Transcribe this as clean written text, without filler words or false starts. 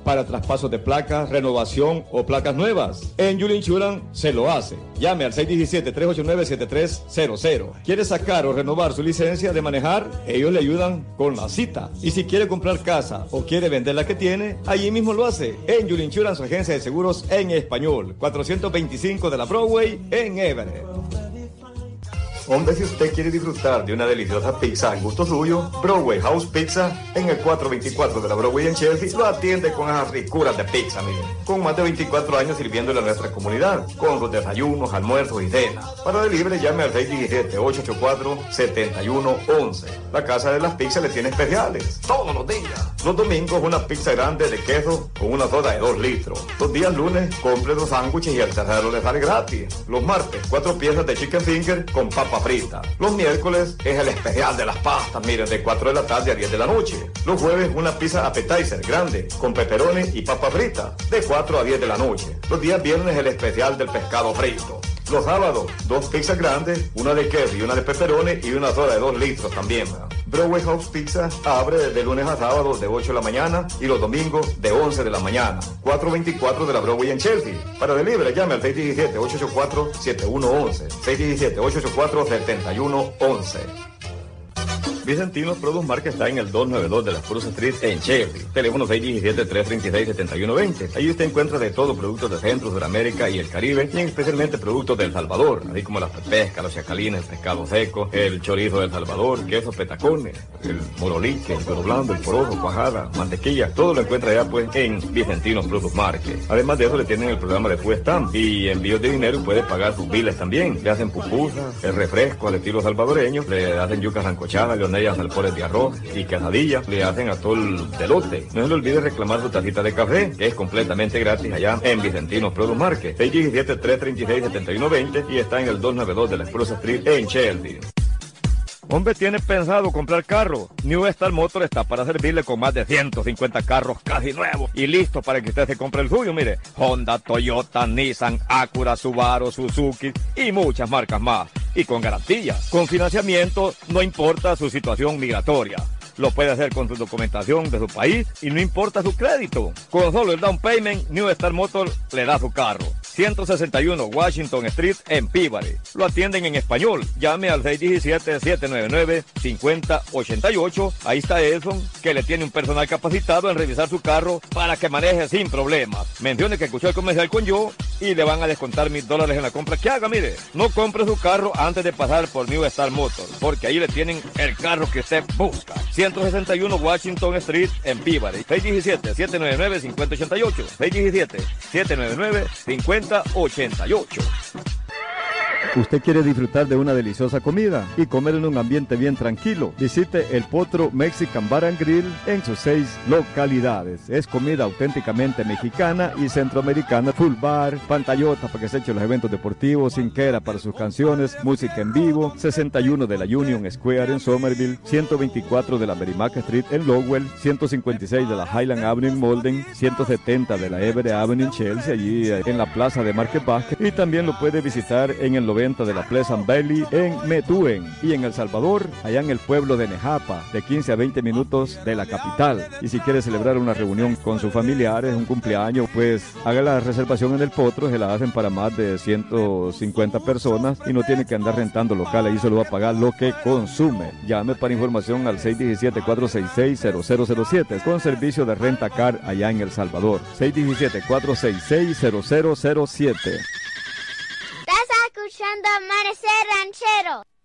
para traspasos de placas, renovación o placas nuevas. En Julie Insurance se lo hace. Llame al 617-389-7300. ¿Quiere sacar o renovar su licencia de manejar? Ellos le ayudan con la cita. Y si quiere comprar casa o quiere vender la que tiene, allí mismo lo hace. En Julie Insurance, agencia de seguros en español. 425 de la Broadway en Everett. Hombre, si usted quiere disfrutar de una deliciosa pizza al gusto suyo, Broadway House Pizza en el 424 de la Broadway en Chelsea lo atiende con esas ricuras de pizza, mire. Con más de 24 años sirviéndole a nuestra comunidad, con sus desayunos, almuerzos y cenas. Para delivery llame al 617-884-7111. La Casa de las Pizzas le tiene especiales todos los días. Los domingos una pizza grande de queso con una soda de 2 litros. Los días lunes compre 2 sándwiches y el tercero le sale gratis. Los martes 4 piezas de chicken finger con papa frita. Los miércoles es el especial de las pastas, miren, de 4 de la tarde a 10 de la noche. Los jueves una pizza appetizer grande con pepperoni y papa frita de 4 a 10 de la noche. Los días viernes el especial del pescado frito. Los sábados 2 pizzas grandes, una de queso y una de pepperoni y una soda de 2 litros también. Broadway House Pizza abre de lunes a sábados de 8 de la mañana y los domingos de 11 de la mañana. 424 de la Broadway en Chelsea. Para delivery llame al 617-884-7111. 617-884-7111. Vicentinos Produce Market está en el 292 de la Spruce Street en Chelsea. Teléfono 617-336-7120. Allí usted encuentra de todo, productos de Centro, Sudamérica y el Caribe, y especialmente productos del Salvador, así como la pesca, los chacalines, el pescado seco, el chorizo del Salvador, quesos petacones, el morolique, el toro blando, el porojo, cuajada, mantequilla. Todo lo encuentra allá pues en Vicentinos Produce Market. Además de eso le tienen el programa de Food Stamp y envíos de dinero y puede pagar sus biles también. Le hacen pupusas, el refresco al estilo salvadoreño, le hacen yucas sancochadas, leonellas, alpores de arroz y quesadillas, le hacen atol de elote. No se le olvide reclamar su tacita de café, que es completamente gratis allá en Vicentinos Produce Market. 617-336-7120 y está en el 292 de la Spruce Street en Chelsea. Hombre, ¿tiene pensado comprar carro? New Star Motor está para servirle con más de 150 carros casi nuevos y listo para que usted se compre el suyo. Mire, Honda, Toyota, Nissan, Acura, Subaru, Suzuki y muchas marcas más. Y con garantía, con financiamiento, no importa su situación migratoria. Lo puede hacer con su documentación de su país y no importa su crédito. Con solo el down payment, New Star Motor le da su carro. 161 Washington Street en Peabody. Lo atienden en español. Llame al 617-799-5088. Ahí está Edson, que le tiene un personal capacitado en revisar su carro para que maneje sin problemas. Mencione que escuchó el comercial con yo y le van a descontar $1,000 en la compra que haga. Mire, no compre su carro antes de pasar por New Star Motor, porque ahí le tienen el carro que usted busca. 161 Washington Street en Peabody. 617-799-5088. 617-799-5088. ¿Usted quiere disfrutar de una deliciosa comida y comer en un ambiente bien tranquilo? Visite el Potro Mexican Bar and Grill en sus 6 localidades. Es comida auténticamente mexicana y centroamericana. Full bar, pantallota para que se eche los eventos deportivos, cinquera para sus canciones, música en vivo. 61 de la Union Square en Somerville, 124 de la Merrimack Street en Lowell, 156 de la Highland Avenue en Malden, 170 de la Everett Avenue en Chelsea, allí en la plaza de Market Basket. Y también lo puede visitar en el 90 de la Pleasant Valley en Methuen, y en El Salvador, allá en el pueblo de Nejapa, de 15 a 20 minutos de la capital. Y si quiere celebrar una reunión con sus familiares, un cumpleaños, pues haga la reservación en el Potro, se la hacen para más de 150 personas y no tiene que andar rentando local, ahí solo va a pagar lo que consume. Llame para información al 617-466-0007 con servicio de renta car allá en El Salvador. 617-466-0007. Escuchando Amanecer Ranchero.